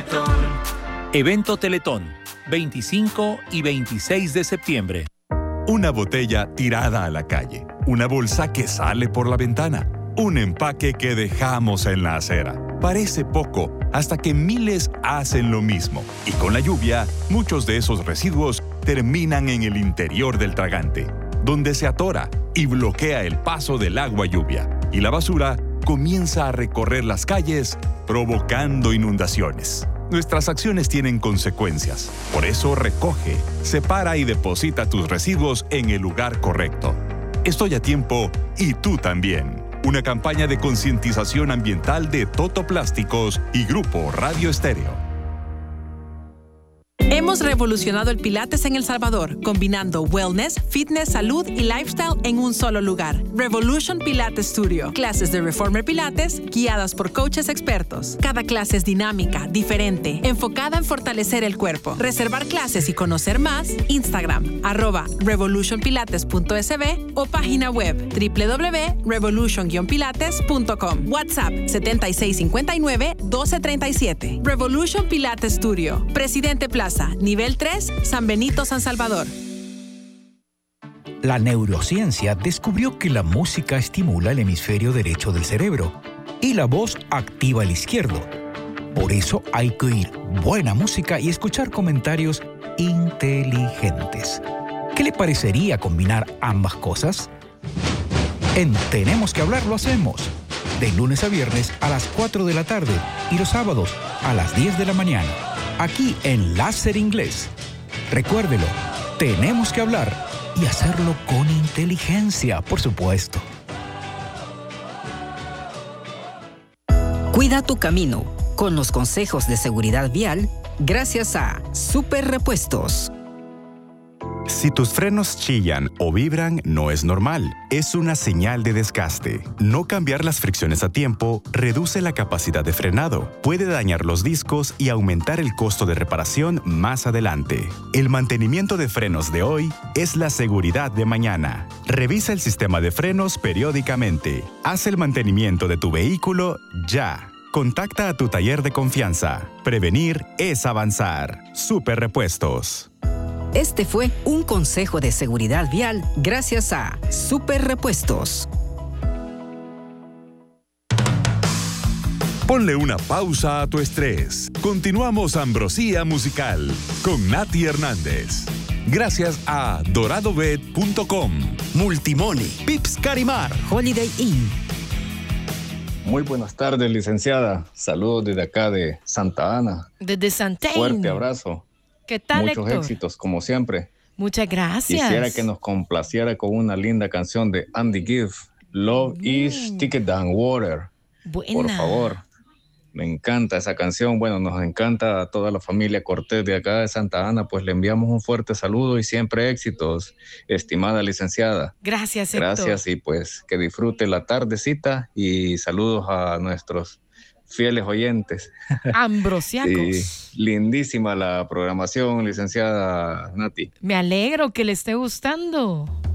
Teletón. Evento Teletón, 25 y 26 de septiembre. Una botella tirada a la calle, una bolsa que sale por la ventana, un empaque que dejamos en la acera. Parece poco hasta que miles hacen lo mismo. Y con la lluvia, muchos de esos residuos terminan en el interior del tragante, donde se atora y bloquea el paso del agua lluvia. Y la basura comienza a recorrer las calles, provocando inundaciones. Nuestras acciones tienen consecuencias. Por eso recoge, separa y deposita tus residuos en el lugar correcto. Estoy a tiempo y tú también. Una campaña de concientización ambiental de Toto Plásticos y Grupo Radio Estéreo. Hemos revolucionado el Pilates en El Salvador, combinando wellness, fitness, salud y lifestyle en un solo lugar. Revolution Pilates Studio. Clases de Reformer Pilates guiadas por coaches expertos. Cada clase es dinámica, diferente, enfocada en fortalecer el cuerpo. Reservar clases y conocer más, Instagram, @revolutionpilates.sb o página web www.revolution-pilates.com. WhatsApp 7659-1237. Revolution Pilates Studio. Presidente Plaza, nivel 3, San Benito, San Salvador. La neurociencia descubrió que la música estimula el hemisferio derecho del cerebro y la voz activa el izquierdo. Por eso hay que oír buena música y escuchar comentarios inteligentes. ¿Qué le parecería combinar ambas cosas? En Tenemos que hablar lo hacemos. De lunes a viernes a las 4 de la tarde y los sábados a las 10 de la mañana. Aquí en Láser Inglés. Recuérdelo, tenemos que hablar y hacerlo con inteligencia, por supuesto. Cuida tu camino con los consejos de seguridad vial gracias a Super Repuestos. Si tus frenos chillan o vibran, no es normal. Es una señal de desgaste. No cambiar las fricciones a tiempo reduce la capacidad de frenado, puede dañar los discos y aumentar el costo de reparación más adelante. El mantenimiento de frenos de hoy es la seguridad de mañana. Revisa el sistema de frenos periódicamente. Haz el mantenimiento de tu vehículo ya. Contacta a tu taller de confianza. Prevenir es avanzar. Super Repuestos. Este fue un consejo de seguridad vial gracias a Super Repuestos. Ponle una pausa a tu estrés. Continuamos Ambrosía Musical con Nati Hernández. Gracias a doradobet.com, Multimoney, Pips Carimar, Holiday Inn. Muy buenas tardes, licenciada. Saludos desde acá de Santa Ana. Desde Santa Ana. Fuerte abrazo. ¿Qué tal, Muchos Héctor? éxitos, como siempre. Muchas gracias. Quisiera que nos complaciera con una linda canción de Andy Gibb, Love is Thicker Than Water. Buena. Por favor. Me encanta esa canción. Bueno, nos encanta a toda la familia Cortés de acá de Santa Ana. Pues le enviamos un fuerte saludo y siempre éxitos, estimada licenciada. Gracias, Héctor. Gracias y pues que disfrute la tardecita y saludos a nuestros fieles oyentes. Ambrosiacos. Sí, lindísima la programación, licenciada Nati. Me alegro que le esté gustando.